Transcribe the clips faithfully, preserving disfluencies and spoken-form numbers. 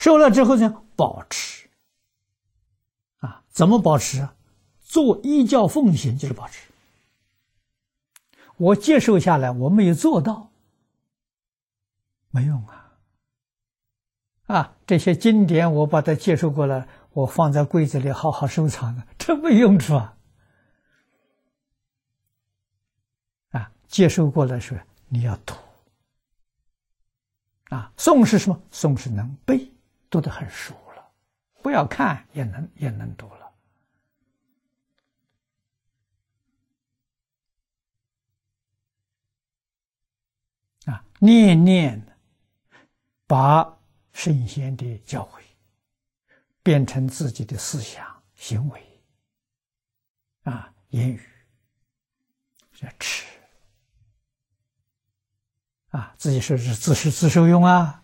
受了之后呢，保持啊，怎么保持啊？做依教奉行就是保持。我接受下来，我没有做到，没用啊！啊，这些经典我把它接受过了，我放在柜子里好好收藏的，这没用处啊！啊，接受过了是你要读啊，诵是什么？诵是能背，读得很熟了，不要看也能也能读了。啊，念念把圣贤的教诲变成自己的思想、行为，啊，言语，要持，啊，自己说是自是自受用啊，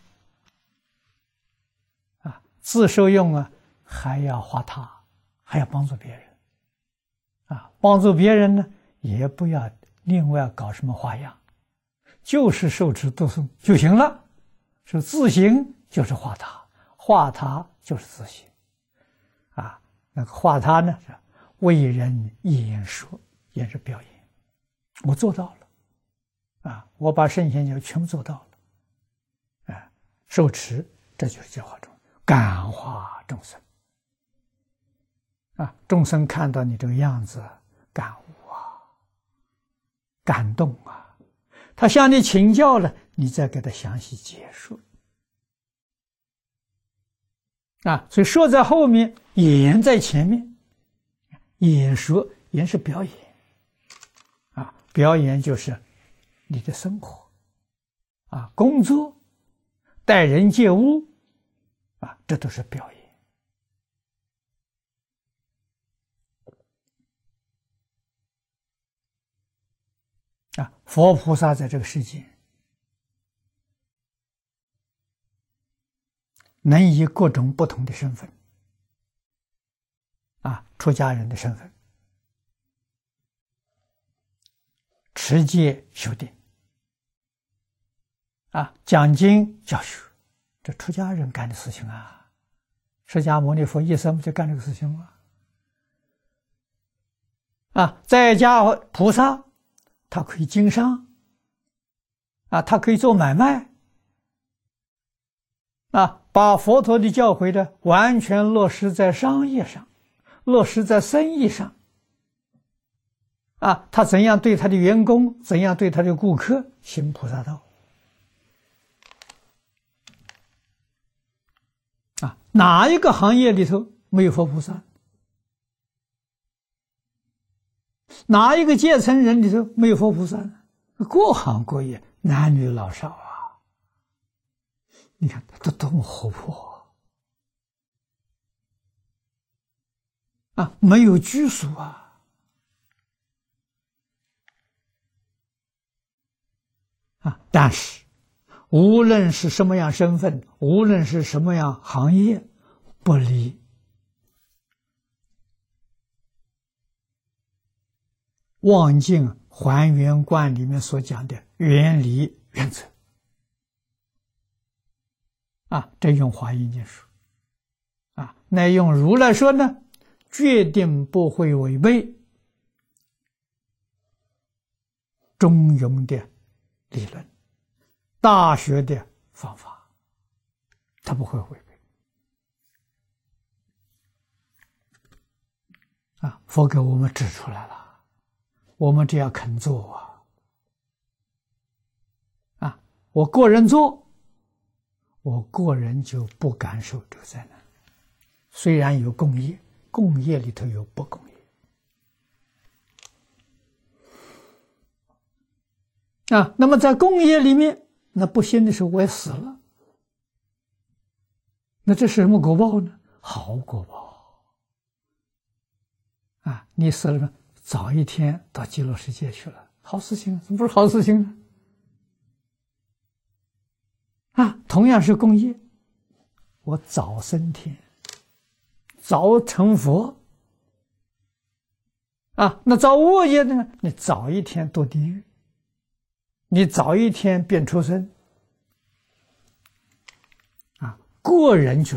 啊，自受用啊，还要化他，还要帮助别人，啊，帮助别人呢，也不要另外搞什么花样。就是受持读诵就行了，是自行就是化他，化他就是自行，啊，那个化他呢是为人演说，也是表演，我做到了，啊，我把圣贤教全部做到了，啊，受持这就是教化众，感化众生，啊，众生看到你这个样子，感悟啊，感动啊。他向你请教了，你再给他详细解说啊，所以说在后面，演在前面，演说演是表演啊，表演就是你的生活啊，工作、待人接物啊，这都是表演啊。佛菩萨在这个世界能以各种不同的身份啊，出家人的身份，持戒修定啊，讲经教学，这出家人干的事情啊，释迦牟尼佛一生不就干这个事情吗？啊，在家菩萨他可以经商啊，他可以做买卖啊，把佛陀的教诲的完全落实在商业上，落实在生意上啊，他怎样对他的员工，怎样对他的顾客，行菩萨道啊，哪一个行业里头没有佛菩萨？哪一个阶层人里头没有佛菩萨呢？各行各业，男女老少啊，你看他都多么活泼啊，没有拘束啊，啊！但是无论是什么样身份，无论是什么样行业，不离望境还原观里面所讲的原理原则啊，这用华严经说啊，那用如来说呢，决定不会违背中庸的理论、大学的方法，他不会违背啊，佛给我们指出来了。我们只要肯做啊，啊，我个人做，我个人就不感受这个灾难。虽然有共业，共业里头有不共业啊。那么在共业里面，那不幸的时候我也死了，那这是什么果报呢？好果报啊！你死了，早一天到极乐世界去了，好事情，怎么不是好事情呢？啊，同样是共业，我早升天，早成佛，啊，那造恶业的呢？你早一天堕地狱，你早一天变畜生，啊， 个人去